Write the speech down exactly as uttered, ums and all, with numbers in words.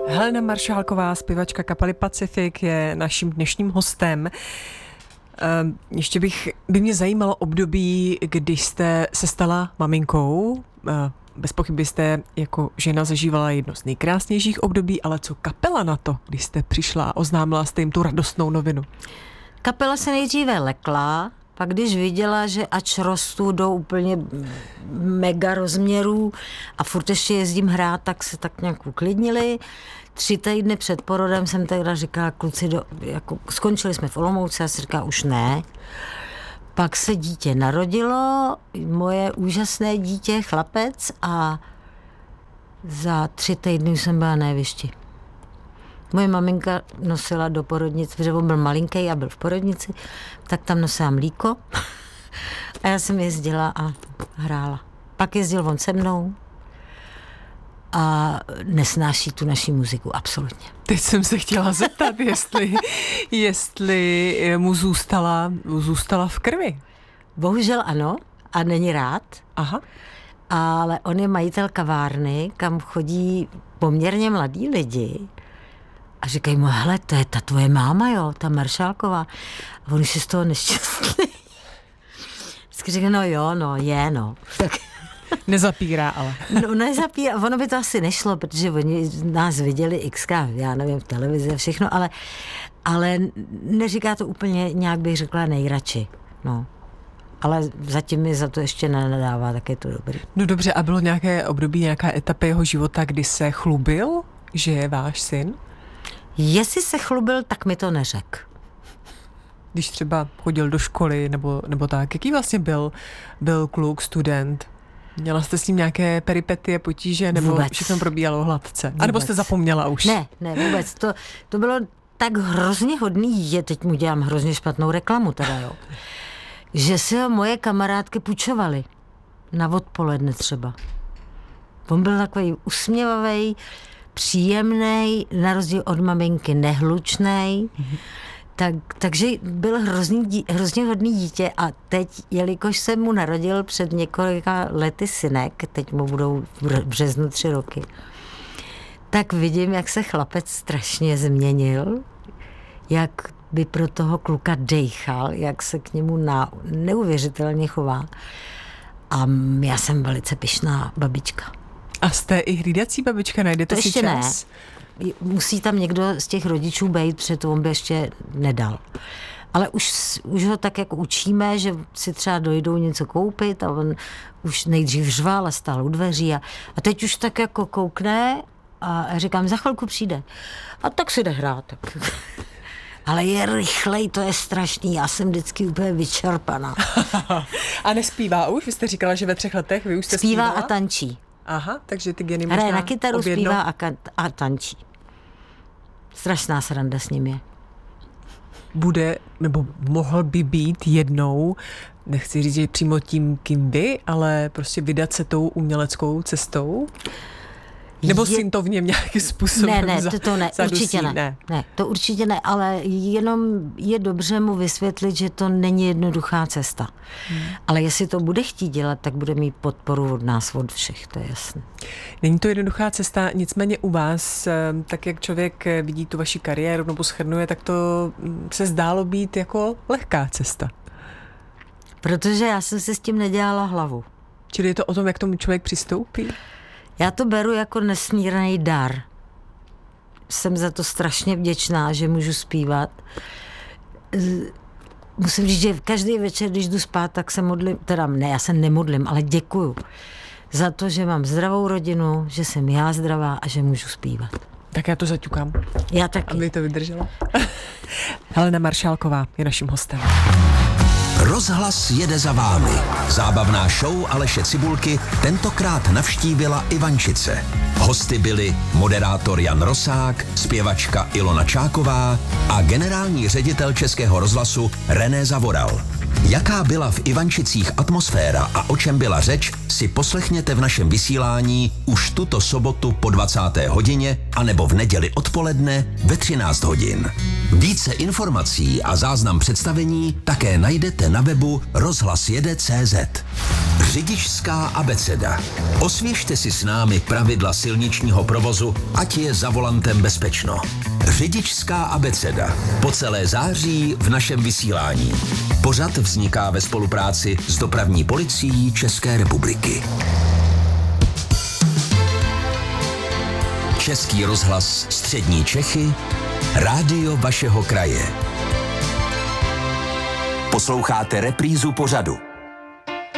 Helena Maršálková, zpěvačka kapely Pacific, je naším dnešním hostem. Ještě bych, by mě zajímalo období, když jste se stala maminkou. Bez pochyby jste jako žena zažívala jedno z nejkrásnějších období, ale co kapela na to, když jste přišla a oznámila jste jim tu radostnou novinu? Kapela se nejdříve lekla, pak když viděla, že ač rostu do úplně mega rozměrů a furt ještě jezdím hrát, tak se tak nějak uklidnili. Tři týdny před porodem jsem teda říkala, kluci, do, jako, skončili jsme v Olomouci a jsem říkala, už ne. Pak se dítě narodilo, moje úžasné dítě, chlapec, a za tři týdny jsem byla na jevišti. Moje maminka nosila do porodnice, protože on byl malinký a byl v porodnici, tak tam nosila mlíko a já jsem jezdila a hrála. Pak jezdil on se mnou a nesnáší tu naši muziku, absolutně. Teď jsem se chtěla zeptat, jestli, jestli mu zůstala, zůstala v krvi. Bohužel ano, a není rád. Aha. Ale on je majitel kavárny, kam chodí poměrně mladí lidi a říkají mu, hele, to je ta tvoje máma, jo, ta Maršálková. A on už je z toho nešťastný. Vždycky říká, no jo, no, je, no. Tak. Nezapírá, ale. No, nezapírá, ono by to asi nešlo, protože oni nás viděli xkrát, já nevím, v televizi a všechno, ale, ale neříká to úplně, nějak bych řekla, nejradši, no. Ale zatím mi za to ještě nenadává, tak je to dobrý. No dobře, a bylo nějaké období, nějaká etapa jeho života, kdy se chlubil, že je váš syn? Jestli se chlubil, tak mi to neřekl. Když třeba chodil do školy, nebo, nebo tak, jaký vlastně byl, byl kluk, student? Měla jste s ním nějaké peripetie, potíže, nebo vůbec. Všechno probíhalo hladce? A nebo jste zapomněla už? Ne, ne, vůbec. To, to bylo tak hrozně hodný, je, teď mu dělám hrozně špatnou reklamu teda, jo. Že si ho moje kamarádky půjčovaly. Na odpoledne třeba. On byl takový usměvavý, příjemný, na rozdíl od maminky nehlučnej. Mm-hmm. Tak, takže byl hrozný, hrozně hodný dítě a teď, jelikož se mu narodil před několika lety synek, teď mu budou v březnu tři roky, tak vidím, jak se chlapec strašně změnil, jak by pro toho kluka dejchal, jak se k němu na, neuvěřitelně chová. A já jsem velice pyšná babička. A jste i hlídací babička, najdete to si ještě čas? Ne. Musí tam někdo z těch rodičů být, protože to on by ještě nedal. Ale už, už ho tak jako učíme, že si třeba dojdou něco koupit a on už nejdřív řval a stál u dveří a, a teď už tak jako koukne a říkám, za chvilku přijde. A tak si jde hrát. Tak. Ale je rychlej, to je strašný, já jsem vždycky úplně vyčerpaná. A nespívá už? Vy jste říkala, že ve třech letech vy už jste zpívá zpívala? a tančí. Aha, takže ty geny možná hraje na kytaru, objedno. Zpívá a, kan- a tančí. Strašná sranda s ním je. Bude, nebo mohl by být jednou, nechci říct, že přímo tím, kým vy, ale prostě vydat se tou uměleckou cestou? Nebo je... syn to v něm nějakým způsobem Ne, ne, to, to ne, zadusí? určitě ne. ne. Ne, to určitě ne, ale jenom je dobře mu vysvětlit, že to není jednoduchá cesta. Hmm. Ale jestli to bude chtít dělat, tak bude mít podporu od nás, od všech, to je jasné. Není to jednoduchá cesta, nicméně u vás, tak jak člověk vidí tu vaši kariéru nebo shrnuje, tak to se zdálo být jako lehká cesta. Protože já jsem si s tím nedělala hlavu. Čili je to o tom, jak tomu člověk přistoupí? Já to beru jako nesmírný dar. Jsem za to strašně vděčná, že můžu zpívat. Musím říct, že každý večer, když jdu spát, tak se modlím, teda ne, já se nemodlím, ale děkuju za to, že mám zdravou rodinu, že jsem já zdravá a že můžu zpívat. Tak já to zaťukám. Já taky. Aby to vydržela. Helena Maršálková je naším hostem. Rozhlas jede za vámi. Zábavná show Aleše Cibulky tentokrát navštívila Ivančice. Hosty byli moderátor Jan Rosák, zpěvačka Ilona Čáková a generální ředitel Českého rozhlasu René Zavoral. Jaká byla v Ivančicích atmosféra a o čem byla řeč, si poslechněte v našem vysílání už tuto sobotu po dvacáté hodině anebo v neděli odpoledne ve třináct hodin. Více informací a záznam představení také najdete na webu rozhlasjede tečka cé zet. Řidičská abeceda. Osvěžte si s námi pravidla silničního provozu, ať je za volantem bezpečno. Řidičská abeceda. Po celé září v našem vysílání. Pořad vzniká ve spolupráci s Dopravní policií České republiky. Český rozhlas Střední Čechy, rádio vašeho kraje. Posloucháte reprízu pořadu.